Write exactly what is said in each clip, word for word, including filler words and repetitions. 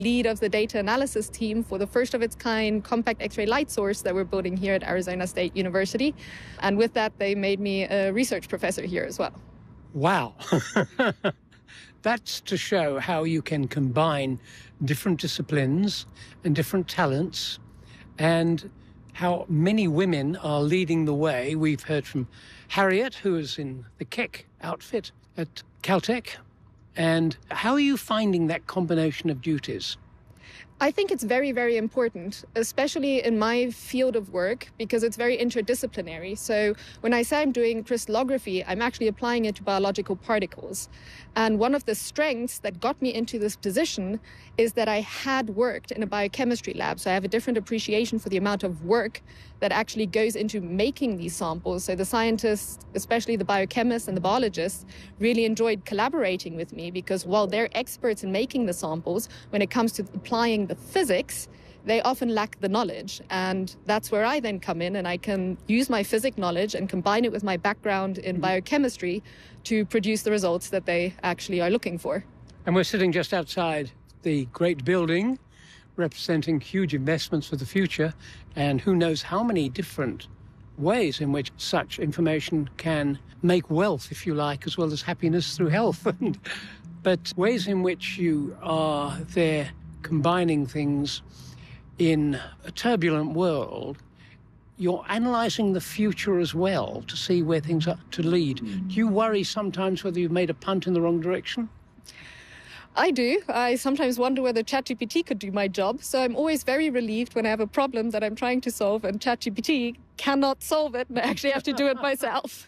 lead of the data analysis team for the first of its kind compact X-ray light source that we're building here at Arizona State University. And with that, they made me a research professor here as well. Wow. That's to show how you can combine different disciplines and different talents, and how many women are leading the way. We've heard from Harriet, who is in the Keck outfit at Caltech. And how are you finding that combination of duties? I think it's very, very important, especially in my field of work, because it's very interdisciplinary. So when I say I'm doing crystallography, I'm actually applying it to biological particles. And one of the strengths that got me into this position is that I had worked in a biochemistry lab. So I have a different appreciation for the amount of work that actually goes into making these samples. So the scientists, especially the biochemists and the biologists, really enjoyed collaborating with me, because while they're experts in making the samples, when it comes to applying the physics, they often lack the knowledge. And that's where I then come in, and I can use my physics knowledge and combine it with my background in biochemistry to produce the results that they actually are looking for. And we're sitting just outside the great building, representing huge investments for the future, and who knows how many different ways in which such information can make wealth, if you like, as well as happiness through health. But ways in which you are there combining things in a turbulent world. You're analysing the future as well to see where things are to lead. Do you worry sometimes whether you've made a punt in the wrong direction? I do. I sometimes wonder whether ChatGPT could do my job. So I'm always very relieved when I have a problem that I'm trying to solve and ChatGPT cannot solve it, and I actually have to do it myself.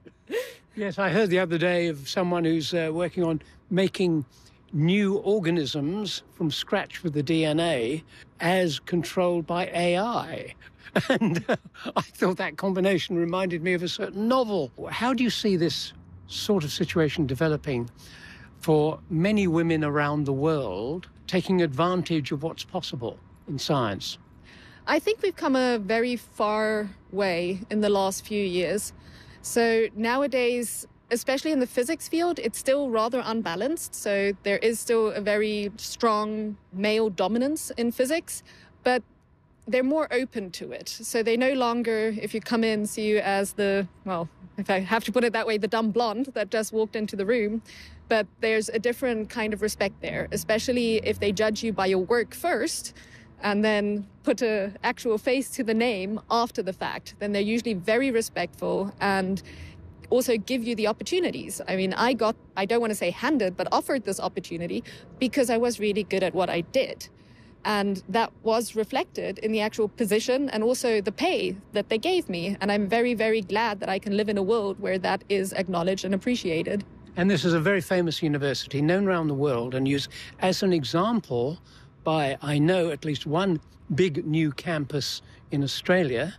Yes, I heard the other day of someone who's uh, working on making new organisms from scratch with the D N A as controlled by A I. And uh, I thought that combination reminded me of a certain novel. How do you see this sort of situation developing for many women around the world taking advantage of what's possible in science? I think we've come a very far way in the last few years. So nowadays, especially in the physics field, it's still rather unbalanced. So there is still a very strong male dominance in physics, but they're more open to it. So they no longer, if you come in, see you as the, well, if I have to put it that way, the dumb blonde that just walked into the room. But there's a different kind of respect there, especially if they judge you by your work first and then put an actual face to the name after the fact. Then they're usually very respectful and also give you the opportunities. I mean, I got, I don't want to say handed, but offered this opportunity because I was really good at what I did. And that was reflected in the actual position and also the pay that they gave me. And I'm very, very glad that I can live in a world where that is acknowledged and appreciated. And this is a very famous university, known around the world and used as an example by, I know, at least one big new campus in Australia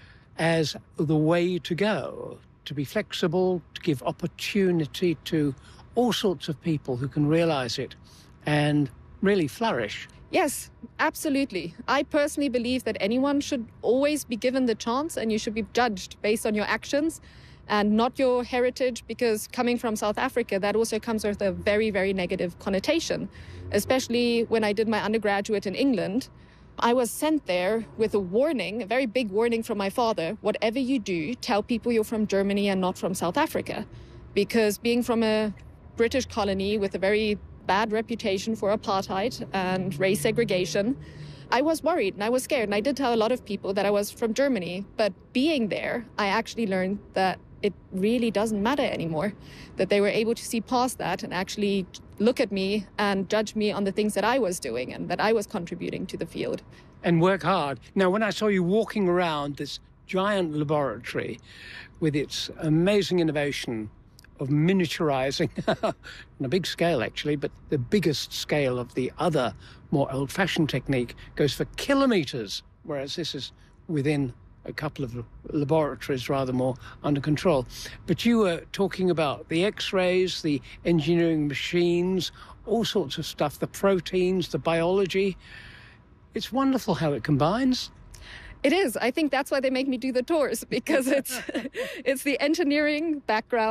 as the way to go, to be flexible, to give opportunity to all sorts of people who can realise it and really flourish. Yes, absolutely. I personally believe that anyone should always be given the chance, and you should be judged based on your actions and not your heritage, because coming from South Africa, that also comes with a very, very negative connotation. Especially when I did my undergraduate in England, I was sent there with a warning, a very big warning from my father: whatever you do, tell people you're from Germany and not from South Africa. Because being from a British colony with a very bad reputation for apartheid and race segregation, I was worried and I was scared. And I did tell a lot of people that I was from Germany. But being there, I actually learned that it really doesn't matter anymore, that they were able to see past that and actually look at me and judge me on the things that I was doing and that I was contributing to the field. And work hard. Now, when I saw you walking around this giant laboratory with its amazing innovation of miniaturizing on a big scale, actually, but the biggest scale of the other more old-fashioned technique goes for kilometers, whereas this is within a couple of laboratories, rather more under control. But you were talking about the X-rays, the engineering machines, all sorts of stuff, the proteins, the biology. It's wonderful how it combines. It is. I think that's why they make me do the tours, because it's it's the engineering background,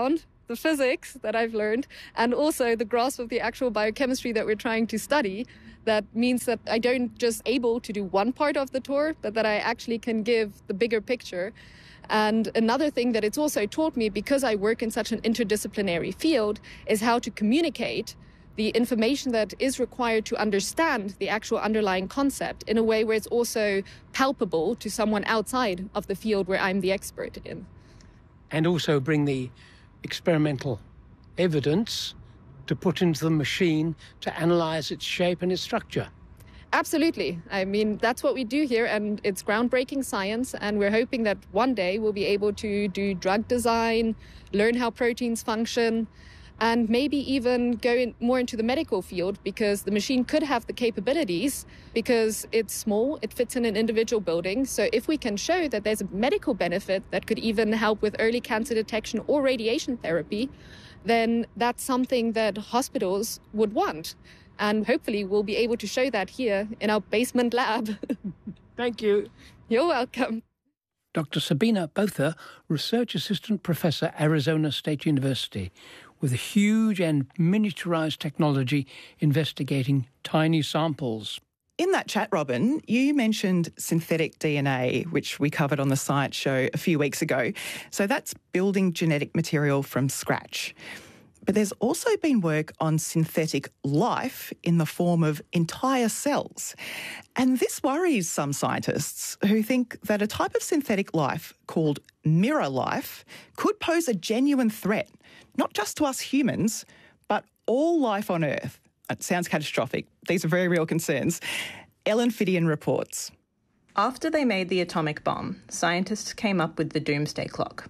the physics that I've learned and also the grasp of the actual biochemistry that we're trying to study. That means that I don't just able to do one part of the tour, but that I actually can give the bigger picture. And another thing that it's also taught me, because I work in such an interdisciplinary field, is how to communicate the information that is required to understand the actual underlying concept in a way where it's also palpable to someone outside of the field where I'm the expert in. And also bring the experimental evidence to put into the machine to analyze its shape and its structure. Absolutely. I mean, that's what we do here, and it's groundbreaking science, and we're hoping that one day we'll be able to do drug design, learn how proteins function, and maybe even go in more into the medical field, because the machine could have the capabilities, because it's small, it fits in an individual building. So if we can show that there's a medical benefit that could even help with early cancer detection or radiation therapy, then that's something that hospitals would want. And hopefully we'll be able to show that here in our basement lab. Thank you. You're welcome. Doctor Sabina Botha, Research Assistant Professor, Arizona State University, with a huge and miniaturized technology investigating tiny samples. In that chat, Robin, you mentioned synthetic D N A, which we covered on the Science Show a few weeks ago. So that's building genetic material from scratch. But there's also been work on synthetic life in the form of entire cells. And this worries some scientists who think that a type of synthetic life called mirror life could pose a genuine threat, not just to us humans, but all life on Earth. It sounds catastrophic. These are very real concerns. Ellen Fidian reports. After they made the atomic bomb, scientists came up with the doomsday clock.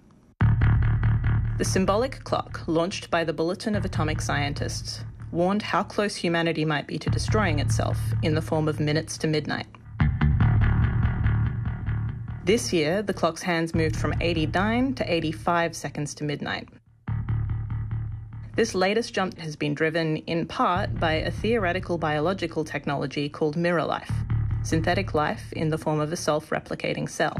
The symbolic clock, launched by the Bulletin of Atomic Scientists, warned how close humanity might be to destroying itself in the form of minutes to midnight. This year, the clock's hands moved from eighty-nine to eighty-five seconds to midnight. This latest jump has been driven, in part, by a theoretical biological technology called mirror life, synthetic life in the form of a self-replicating cell.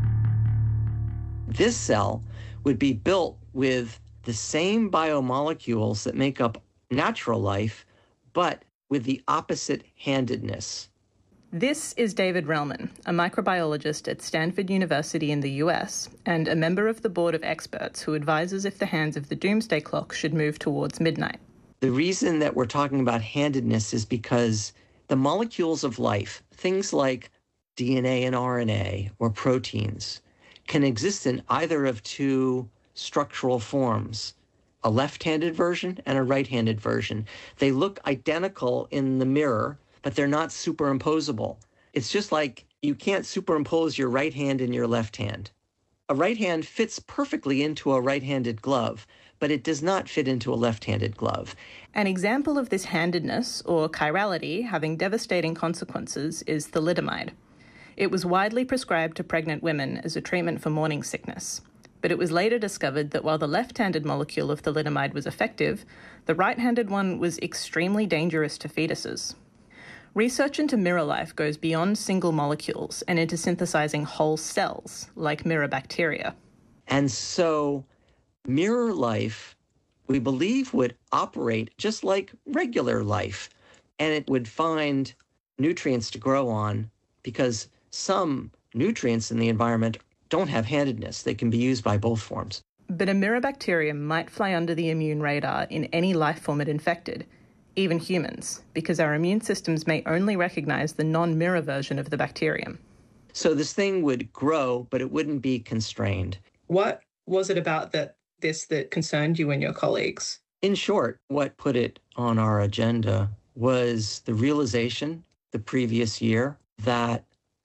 This cell would be built with the same biomolecules that make up natural life, but with the opposite handedness. This is David Relman, a microbiologist at Stanford University in the U S and a member of the board of experts who advises if the hands of the doomsday clock should move towards midnight. The reason that we're talking about handedness is because the molecules of life, things like D N A and R N A or proteins, can exist in either of two structural forms, a left-handed version and a right-handed version. They look identical in the mirror, but they're not superimposable. It's just like you can't superimpose your right hand in your left hand. A right hand fits perfectly into a right-handed glove, but it does not fit into a left-handed glove. An example of this handedness, or chirality, having devastating consequences is thalidomide. It was widely prescribed to pregnant women as a treatment for morning sickness. But it was later discovered that while the left-handed molecule of thalidomide was effective, the right-handed one was extremely dangerous to fetuses. Research into mirror life goes beyond single molecules and into synthesizing whole cells, like mirror bacteria. And so mirror life, we believe, would operate just like regular life, and it would find nutrients to grow on, because some nutrients in the environment don't have handedness. They can be used by both forms. But a mirror bacterium might fly under the immune radar in any life form it infected, even humans, because our immune systems may only recognize the non-mirror version of the bacterium. So this thing would grow, but it wouldn't be constrained. What was it about that this that concerned you and your colleagues? In short, what put it on our agenda was the realization the previous year that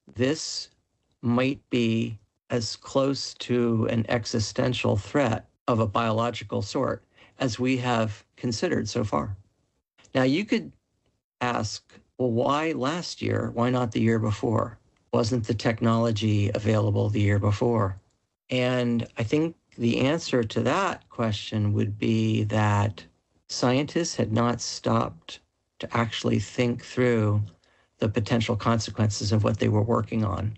this might be as close to an existential threat of a biological sort as we have considered so far. Now, you could ask, well, why last year? Why not the year before? Wasn't the technology available the year before? And I think the answer to that question would be that scientists had not stopped to actually think through the potential consequences of what they were working on.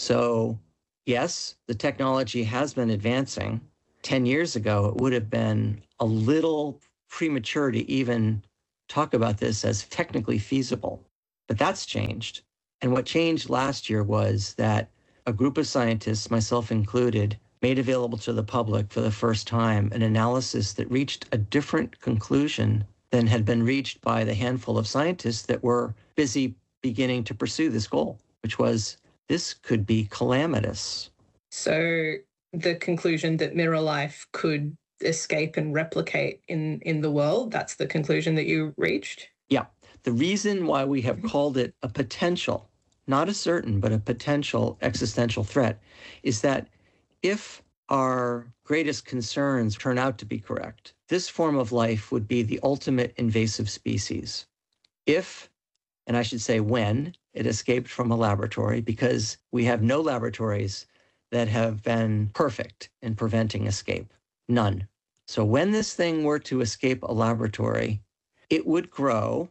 So, yes, the technology has been advancing. Ten years ago, it would have been a little premature to even talk about this as technically feasible. But that's changed. And what changed last year was that a group of scientists, myself included, made available to the public for the first time an analysis that reached a different conclusion than had been reached by the handful of scientists that were busy beginning to pursue this goal, which was this could be calamitous. So the conclusion that mirror life could escape and replicate in, in the world, that's the conclusion that you reached? Yeah. The reason why we have called it a potential, not a certain, but a potential existential threat, is that if our greatest concerns turn out to be correct, this form of life would be the ultimate invasive species. If, and I should say when, it escaped from a laboratory, because we have no laboratories that have been perfect in preventing escape. None. So when this thing were to escape a laboratory, it would grow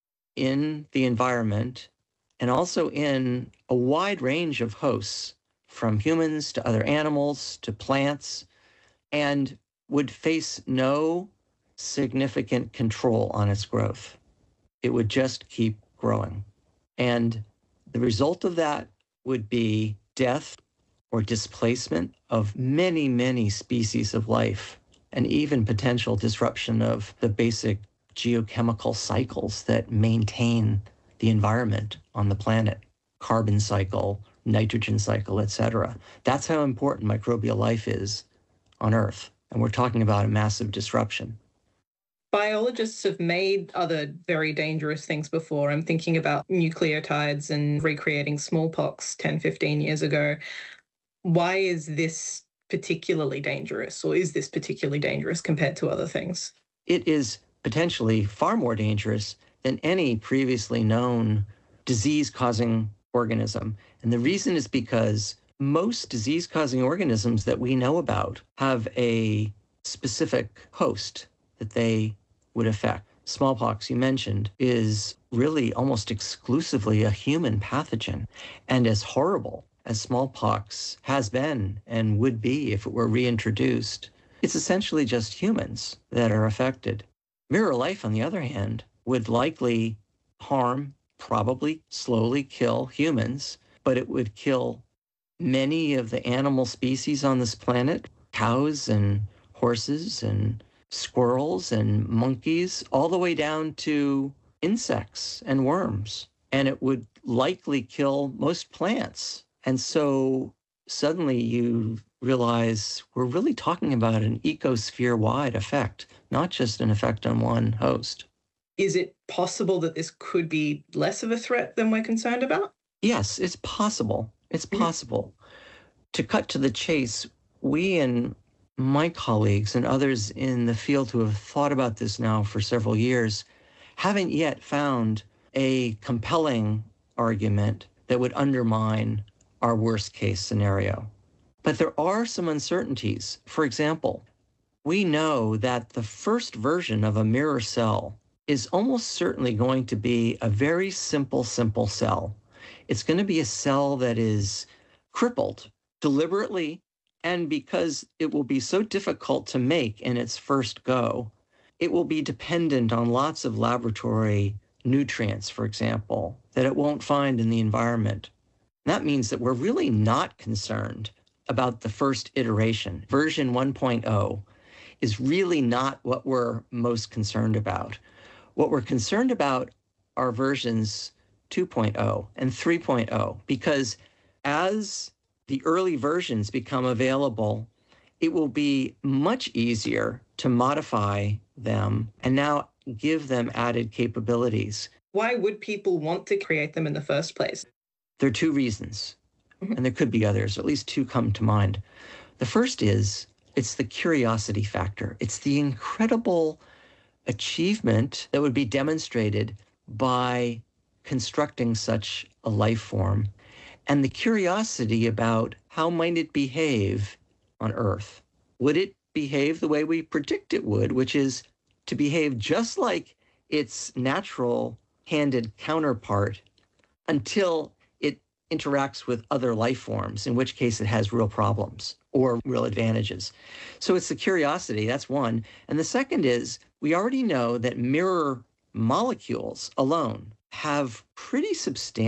in the environment and also in a wide range of hosts, from humans to other animals to plants, and would face no significant control on its growth. It would just keep growing. And the result of that would be death or displacement of many, many species of life, and even potential disruption of the basic geochemical cycles that maintain the environment on the planet, carbon cycle, nitrogen cycle, et cetera. That's how important microbial life is on Earth. And we're talking about a massive disruption. Biologists have made other very dangerous things before. I'm thinking about nucleotides and recreating smallpox ten, fifteen years ago. Why is this particularly dangerous, or is this particularly dangerous compared to other things? It is potentially far more dangerous than any previously known disease-causing organism. And the reason is because most disease-causing organisms that we know about have a specific host that they would affect. Smallpox, you mentioned, is really almost exclusively a human pathogen. And as horrible as smallpox has been and would be if it were reintroduced, it's essentially just humans that are affected. Mirror life, on the other hand, would likely harm, probably slowly kill humans, but it would kill many of the animal species on this planet, cows and horses and squirrels and monkeys, all the way down to insects and worms. And it would likely kill most plants. And so suddenly you realize we're really talking about an ecosphere-wide effect, not just an effect on one host. Is it possible that this could be less of a threat than we're concerned about? Yes, it's possible. It's possible. To cut to the chase, we and my colleagues and others in the field who have thought about this now for several years haven't yet found a compelling argument that would undermine our worst case scenario. But there are some uncertainties. For example, we know that the first version of a mirror cell is almost certainly going to be a very simple, simple cell. It's going to be a cell that is crippled deliberately, and because it will be so difficult to make in its first go, it will be dependent on lots of laboratory nutrients, for example, that it won't find in the environment. That means that we're really not concerned about the first iteration. Version one point oh is really not what we're most concerned about. What we're concerned about are versions two point oh and three point oh, because as the early versions become available, it will be much easier to modify them and now give them added capabilities. Why would people want to create them in the first place? There are two reasons, and there could be others, at least two come to mind. The first is it's the curiosity factor. It's the incredible achievement that would be demonstrated by constructing such a life form, and the curiosity about how might it behave on Earth. Would it behave the way we predict it would, which is to behave just like its natural handed counterpart until it interacts with other life forms, in which case it has real problems or real advantages. So it's the curiosity, that's one. And the second is, we already know that mirror molecules alone have pretty substantial